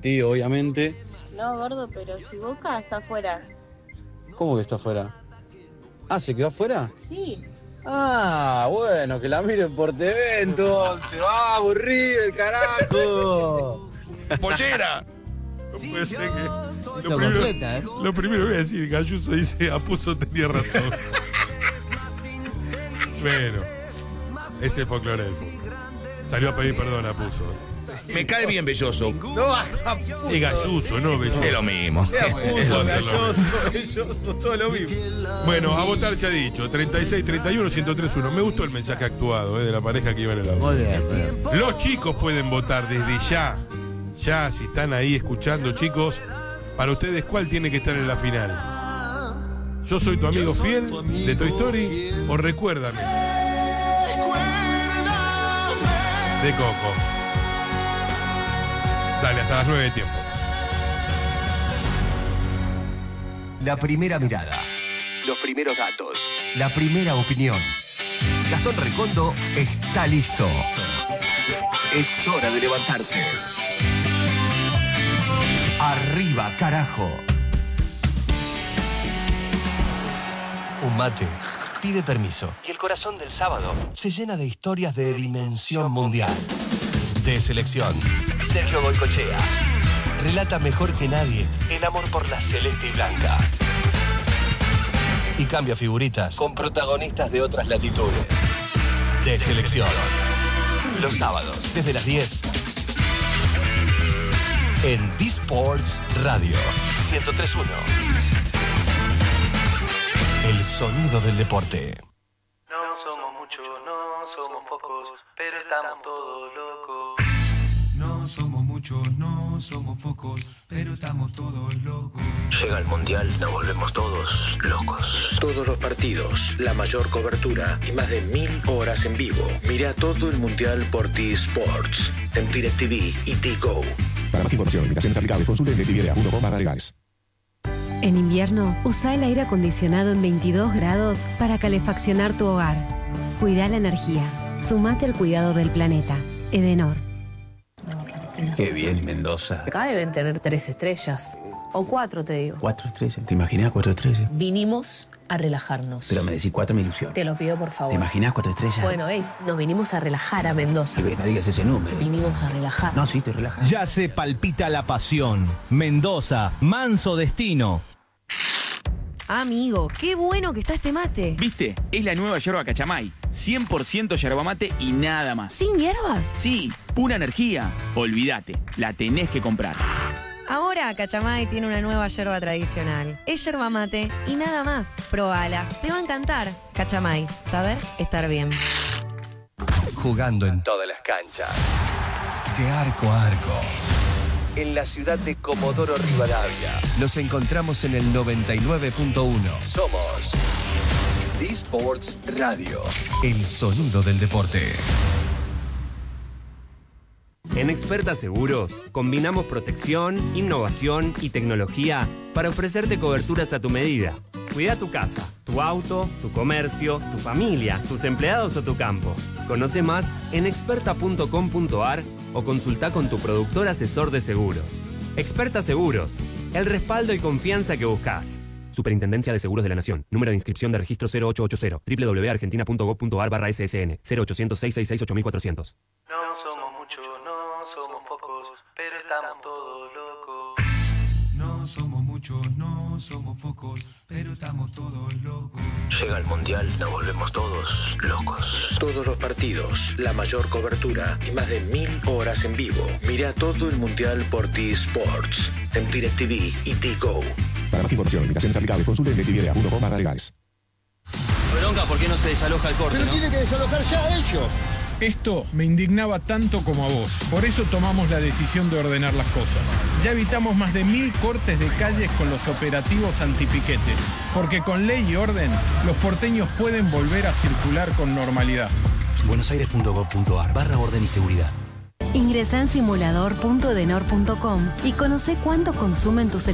colectivo, obviamente. No, gordo, pero si Boca está afuera. ¿Cómo que está afuera? Ah, ¿se quedó afuera? Sí. Ah, bueno, que la miren por TV entonces. ¡Ah, aburrido el carajo! ¡Pollera! No puede ser que... Lo primero que voy a decir, Gayuso dice, Apuso tenía razón. Bueno, ese es el folclore. Salió a pedir perdón, Apuso. Me cae bien Belloso. No, es Gayuso, no Belloso. Es lo mismo. Apuso, Galloso, todo lo mismo. Bueno, a votar se ha dicho. 36, 31, 103-1. Me gustó el mensaje actuado de la pareja que iba en el auto. Muy bien. Los chicos pueden votar desde ya. Ya, si están ahí escuchando, chicos, para ustedes, ¿cuál tiene que estar en la final? ¿Yo soy tu amigo fiel de Toy Story o Recuérdame de Coco? Dale, hasta las 9 de tiempo. La primera mirada, los primeros datos, la primera opinión. Gastón Recondo está listo. Es hora de levantarse. Arriba, carajo. Un mate pide permiso y el corazón del sábado se llena de historias de dimensión mundial. De selección, Sergio Goycochea relata mejor que nadie el amor por la celeste y blanca. Y cambia figuritas con protagonistas de otras latitudes. De selección. Los sábados, desde las 10. En D-Sports Radio 103.1. El sonido del deporte. No somos muchos, no somos pocos, pero estamos todos locos. No somos muchos, no somos pocos, pero estamos todos locos. Llega el Mundial, nos volvemos todos locos. Todos los partidos, la mayor cobertura y más de 1000 horas en vivo. Mira todo el Mundial por T-Sports, en DirecTV y T-Go. Para más información, limitaciones aplicables, consulte en DirecTV.com/legales. En invierno, usa el aire acondicionado en 22 grados para calefaccionar tu hogar. Cuida la energía. Sumate al cuidado del planeta. Edenor. Qué bien, Mendoza. Acá deben tener 3 estrellas. O 4, te digo. 4 estrellas. ¿Te imaginas 4 estrellas? Vinimos a relajarnos. Pero me decís 4, me ilusiona. Te lo pido, por favor. ¿Te imaginas 4 estrellas? Bueno, nos vinimos a relajar a Mendoza. No digas ese número. Vinimos a relajar. No, sí, te relajas. Ya se palpita la pasión. Mendoza, manso destino. Amigo, qué bueno que está este mate. ¿Viste? Es la nueva yerba Cachamay. 100% yerba mate y nada más. ¿Sin hierbas? Sí, pura energía. Olvídate, la tenés que comprar. Ahora Cachamay tiene una nueva yerba tradicional. Es yerba mate y nada más. Probala, te va a encantar. Cachamay, saber estar bien. Jugando en todas las canchas. De arco a arco. En la ciudad de Comodoro Rivadavia. Nos encontramos en el 99.1. Somos D-Sports Radio. El sonido del deporte. En Experta Seguros, combinamos protección, innovación y tecnología para ofrecerte coberturas a tu medida. Cuida tu casa, tu auto, tu comercio, tu familia, tus empleados o tu campo. Conoce más en experta.com.ar o consulta con tu productor asesor de seguros. Experta Seguros, el respaldo y confianza que buscas. Superintendencia de Seguros de la Nación. Número de inscripción de registro 0880. www.argentina.gov.ar/SSN 0800-666-8400. No somos muchos, no somos pocos, pero estamos todos locos. No somos muchos, no somos pocos, pero estamos todos locos. Llega el Mundial, nos volvemos todos locos. Todos los partidos, la mayor cobertura y más de 1000 horas en vivo. Mira todo el Mundial por T-Sports, en DirecTV y T-Go. Para más información, limitaciones aplicables, consulte en DirecTV.com/legales. Bronca, ¿por qué no se desaloja el corte? Pero ¿no? tienen que desalojar ya ellos. Esto me indignaba tanto como a vos. Por eso tomamos la decisión de ordenar las cosas. Ya evitamos más de 1000 cortes de calles con los operativos antipiquetes. Porque con ley y orden, los porteños pueden volver a circular con normalidad. buenosaires.gov.ar/orden y seguridad. Ingresa en simulador.edenor.com y conoce cuánto consumen tus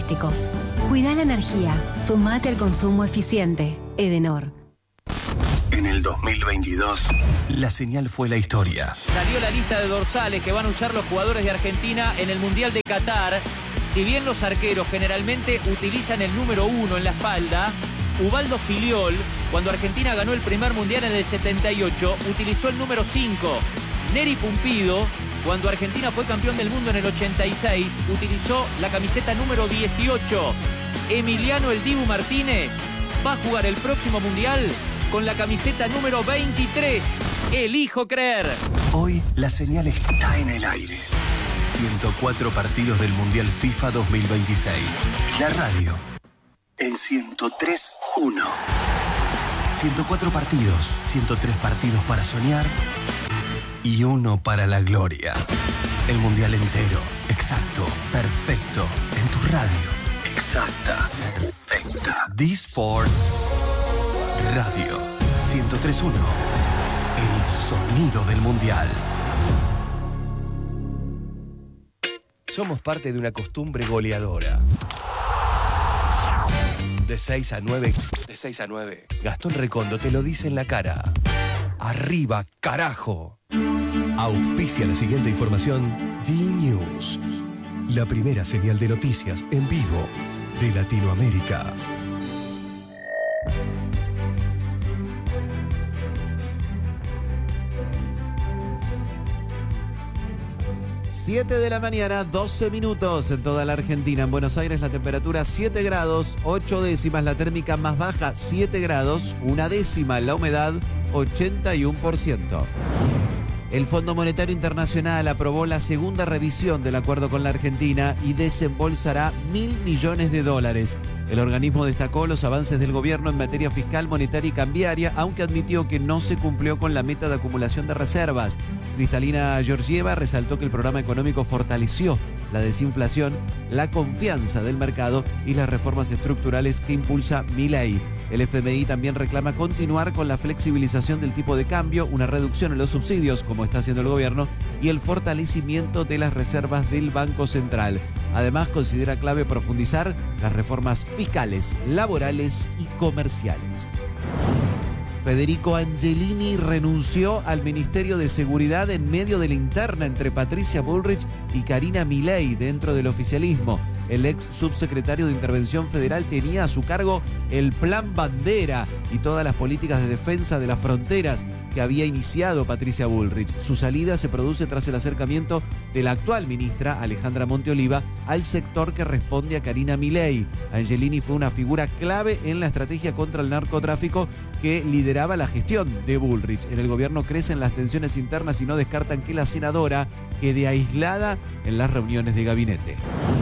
electrodomésticos. Cuida la energía. Sumate al consumo eficiente. Edenor. En el 2022, la señal fue la historia. Salió la lista de dorsales que van a usar los jugadores de Argentina en el Mundial de Qatar. Si bien los arqueros generalmente utilizan el número 1 en la espalda, Ubaldo Filiol, cuando Argentina ganó el primer Mundial en el 78, utilizó el número 5. Neri Pumpido, cuando Argentina fue campeón del mundo en el 86, utilizó la camiseta número 18. Emiliano El Dibu Martínez va a jugar el próximo Mundial con la camiseta número 23. Elijo creer. Hoy la señal está en el aire. 104 partidos del Mundial FIFA 2026. La radio en 103.1. 104 partidos, 103 partidos para soñar y uno para la gloria. El Mundial entero, exacto, perfecto, en tu radio. Exacta, perfecta. D-Sports Radio 103.1. El sonido del Mundial. Somos parte de una costumbre goleadora. De 6 a 9. De 6 a 9. Gastón Recondo te lo dice en la cara. Arriba, carajo. Auspicia la siguiente información. D-News. La primera señal de noticias en vivo de Latinoamérica. Siete de la mañana, 12 minutos en toda la Argentina. En Buenos Aires la temperatura 7 grados, 8 décimas, la térmica más baja 7 grados, 1 décima, la humedad 81%. El Fondo Monetario Internacional aprobó la segunda revisión del acuerdo con la Argentina y desembolsará $1.000 millones. El organismo destacó los avances del gobierno en materia fiscal, monetaria y cambiaria, aunque admitió que no se cumplió con la meta de acumulación de reservas. Cristalina Georgieva resaltó que el programa económico fortaleció la desinflación, la confianza del mercado y las reformas estructurales que impulsa Milei. El FMI también reclama continuar con la flexibilización del tipo de cambio, una reducción en los subsidios, como está haciendo el gobierno, y el fortalecimiento de las reservas del Banco Central. Además, considera clave profundizar las reformas fiscales, laborales y comerciales. Federico Angelini renunció al Ministerio de Seguridad en medio de la interna entre Patricia Bullrich y Karina Milei dentro del oficialismo. El ex subsecretario de Intervención Federal tenía a su cargo el Plan Bandera y todas las políticas de defensa de las fronteras que había iniciado Patricia Bullrich. Su salida se produce tras el acercamiento de la actual ministra Alejandra Monteoliva al sector que responde a Karina Milei. Angelini fue una figura clave en la estrategia contra el narcotráfico que lideraba la gestión de Bullrich. En el gobierno crecen las tensiones internas y no descartan que la senadora quede aislada en las reuniones de gabinete.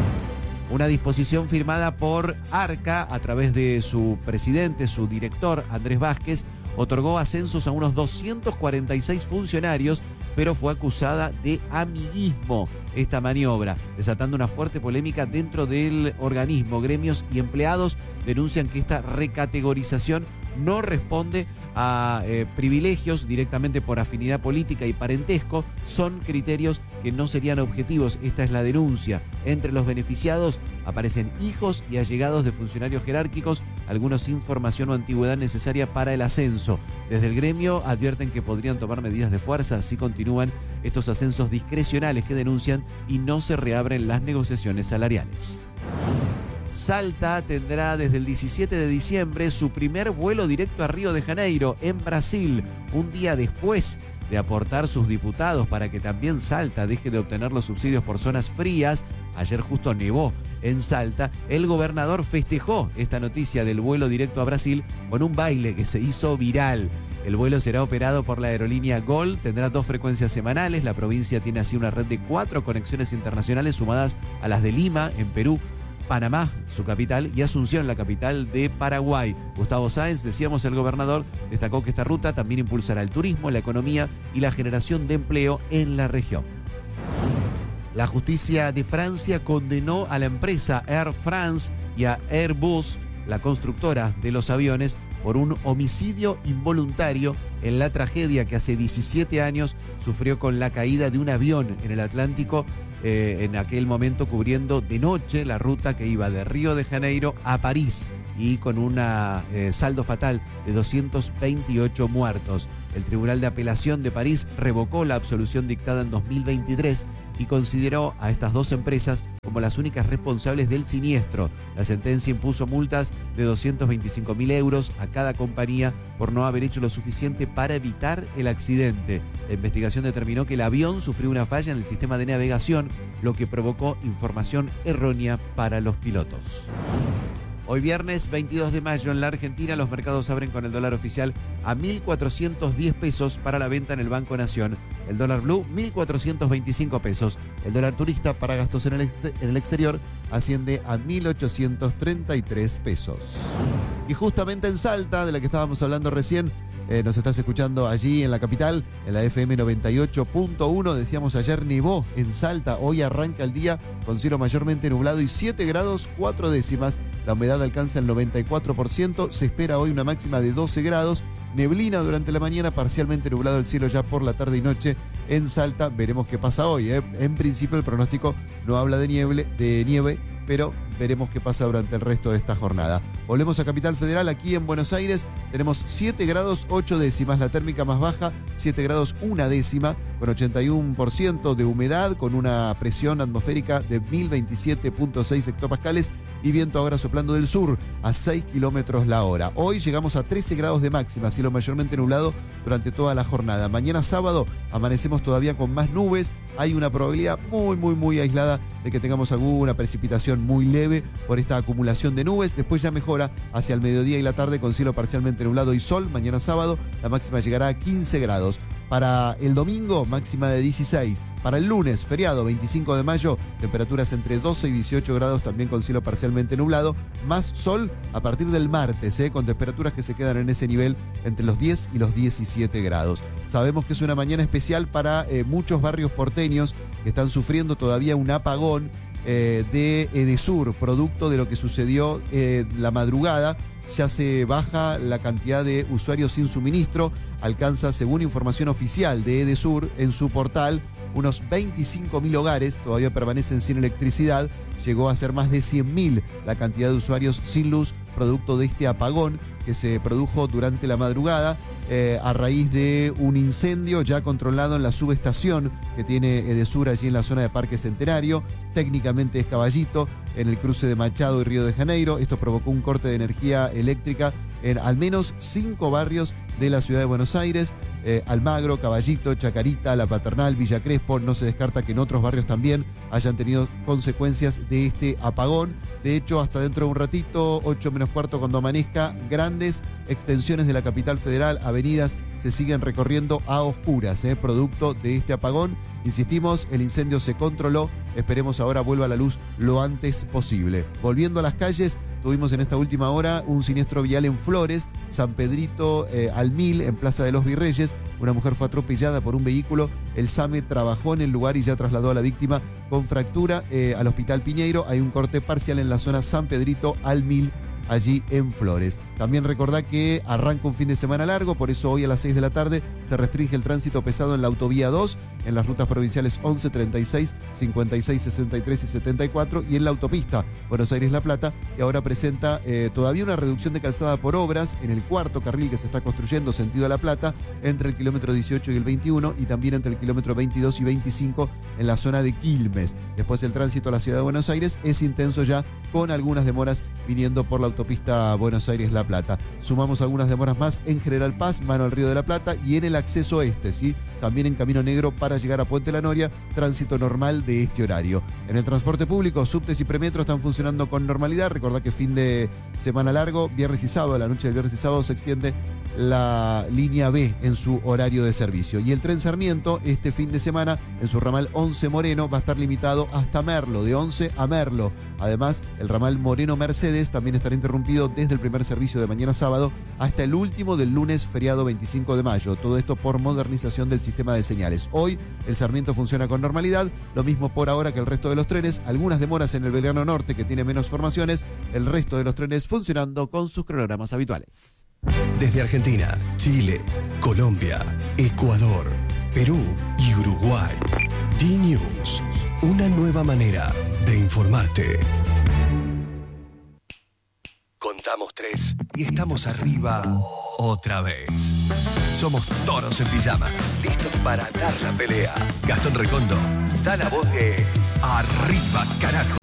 Una disposición firmada por ARCA a través de su presidente, su director, Andrés Vázquez, otorgó ascensos a unos 246 funcionarios, pero fue acusada de amiguismo esta maniobra, desatando una fuerte polémica dentro del organismo. Gremios y empleados denuncian que esta recategorización no responde a privilegios directamente por afinidad política y parentesco, son criterios que no serían objetivos. Esta es la denuncia. Entre los beneficiados aparecen hijos y allegados de funcionarios jerárquicos, algunos sin formación o antigüedad necesaria para el ascenso. Desde el gremio advierten que podrían tomar medidas de fuerza si continúan estos ascensos discrecionales que denuncian y no se reabren las negociaciones salariales. Salta tendrá desde el 17 de diciembre su primer vuelo directo a Río de Janeiro, en Brasil, un día después de aportar sus diputados para que también Salta deje de obtener los subsidios por zonas frías. Ayer justo nevó en Salta. El gobernador festejó esta noticia del vuelo directo a Brasil con un baile que se hizo viral. El vuelo será operado por la aerolínea Gol, tendrá 2 frecuencias semanales. La provincia tiene así una red de 4 conexiones internacionales sumadas a las de Lima, en Perú, Panamá, su capital, y Asunción, la capital de Paraguay. Gustavo Sáenz, decíamos, el gobernador, destacó que esta ruta también impulsará el turismo, la economía y la generación de empleo en la región. La justicia de Francia condenó a la empresa Air France y a Airbus, la constructora de los aviones, por un homicidio involuntario en la tragedia que hace 17 años sufrió con la caída de un avión en el Atlántico, en aquel momento cubriendo de noche la ruta que iba de Río de Janeiro a París. y con un saldo fatal de 228 muertos. El Tribunal de Apelación de París revocó la absolución dictada en 2023 y consideró a estas dos empresas como las únicas responsables del siniestro. La sentencia impuso multas de 225.000 euros a cada compañía por no haber hecho lo suficiente para evitar el accidente. La investigación determinó que el avión sufrió una falla en el sistema de navegación, lo que provocó información errónea para los pilotos. Hoy viernes 22 de mayo en la Argentina los mercados abren con el dólar oficial a 1.410 pesos para la venta en el Banco Nación. El dólar blue 1.425 pesos. El dólar turista para gastos en el exterior asciende a 1.833 pesos. Y justamente en Salta, de la que estábamos hablando recién, nos estás escuchando allí en la capital, en la FM 98.1. Decíamos ayer nevó en Salta. Hoy arranca el día con cielo mayormente nublado y 7 grados 4 décimas. La humedad alcanza el 94%. Se espera hoy una máxima de 12 grados. Neblina durante la mañana, parcialmente nublado el cielo ya por la tarde y noche en Salta. Veremos qué pasa hoy. En principio el pronóstico no habla de nieve, pero veremos qué pasa durante el resto de esta jornada. Volvemos a Capital Federal, aquí en Buenos Aires. Tenemos 7 grados 8 décimas, la térmica más baja, 7 grados 1 décima, con 81% de humedad, con una presión atmosférica de 1027.6 hectopascales y viento ahora soplando del sur a 6 kilómetros la hora. Hoy llegamos a 13 grados de máxima, cielo mayormente nublado durante toda la jornada. Mañana sábado amanecemos todavía con más nubes. Hay una probabilidad muy aislada de que tengamos alguna precipitación muy leve por esta acumulación de nubes. Después ya mejora hacia el mediodía y la tarde con cielo parcialmente nublado y sol. Mañana sábado la máxima llegará a 15 grados. Para el domingo, máxima de 16. Para el lunes, feriado, 25 de mayo, temperaturas entre 12 y 18 grados, también con cielo parcialmente nublado. Más sol a partir del martes, con temperaturas que se quedan en ese nivel entre los 10 y los 17 grados. Sabemos que es una mañana especial para muchos barrios porteños que están sufriendo todavía un apagón de Edesur, producto de lo que sucedió la madrugada. Ya se baja la cantidad de usuarios sin suministro, alcanza, según información oficial de Edesur en su portal, unos 25.000 hogares todavía permanecen sin electricidad. Llegó a ser más de 100.000 la cantidad de usuarios sin luz, producto de este apagón que se produjo durante la madrugada a raíz de un incendio ya controlado en la subestación que tiene Edesur allí en la zona de Parque Centenario. Técnicamente es Caballito, en el cruce de Machado y Río de Janeiro. Esto provocó un corte de energía eléctrica en al menos 5 barrios de la ciudad de Buenos Aires. Almagro, Caballito, Chacarita, La Paternal, Villa Crespo. No se descarta que en otros barrios también hayan tenido consecuencias de este apagón. De hecho, hasta dentro de un ratito, 8 menos cuarto cuando amanezca, grandes extensiones de la capital federal, avenidas, se siguen recorriendo a oscuras, producto de este apagón. Insistimos, el incendio se controló, esperemos ahora vuelva a la luz lo antes posible. Volviendo a las calles, tuvimos en esta última hora un siniestro vial en Flores, San Pedrito al 1000, en Plaza de los Virreyes. Una mujer fue atropellada por un vehículo. El SAME trabajó en el lugar y ya trasladó a la víctima con fractura al Hospital Piñeiro. Hay un corte parcial en la zona San Pedrito al 1000, allí en Flores. También recordá que arranca un fin de semana largo, por eso hoy a las 6 de la tarde se restringe el tránsito pesado en la autovía 2, en las rutas provinciales 11, 36, 56, 63 y 74 y en la autopista Buenos Aires-La Plata, que ahora presenta todavía una reducción de calzada por obras en el cuarto carril que se está construyendo sentido a La Plata, entre el kilómetro 18 y el 21 y también entre el kilómetro 22 y 25 en la zona de Quilmes. Después el tránsito a la ciudad de Buenos Aires es intenso ya, con algunas demoras viniendo por la autopista Buenos Aires-La Plata. Sumamos algunas demoras más en General Paz, mano al Río de la Plata, y en el acceso este, ¿sí? También en Camino Negro para llegar a Puente La Noria, tránsito normal de este horario. En el transporte público, subtes y premetro están funcionando con normalidad. Recordá que fin de semana largo, viernes y sábado, la noche del viernes y sábado se extiende la línea B en su horario de servicio. Y el tren Sarmiento, este fin de semana, en su ramal 11 Moreno, va a estar limitado hasta Merlo, de 11 a Merlo. Además, el ramal Moreno-Mercedes también estará interrumpido desde el primer servicio de mañana sábado hasta el último del lunes feriado 25 de mayo. Todo esto por modernización del sistema de señales. Hoy el Sarmiento funciona con normalidad, lo mismo por ahora que el resto de los trenes. Algunas demoras en el Belgrano Norte, que tiene menos formaciones, el resto de los trenes funcionando con sus cronogramas habituales. Desde Argentina, Chile, Colombia, Ecuador, Perú y Uruguay. D-News, una nueva manera de informarte. Contamos bajamos 3 y estamos arriba otra vez. Somos toros en pijamas, listos para dar la pelea. Gastón Recondo da la voz de Arriba, carajo.